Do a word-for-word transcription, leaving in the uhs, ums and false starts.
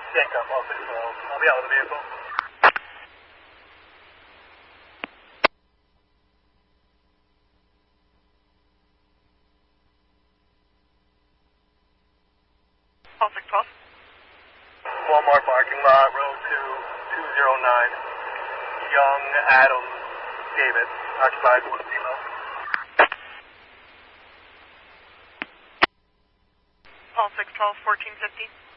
Handcuff, all six twelve. I'll be out of the vehicle. All six twelve. Walmart parking lot, row two, two zero nine. Young Adam David, occupied one zero. All six twelve, fourteen fifty.